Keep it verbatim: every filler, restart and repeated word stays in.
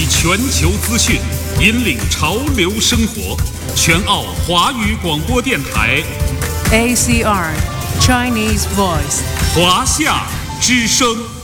集全球资讯，引领潮流生活。全澳华语广播电台 A C R Chinese Voice 华夏之声。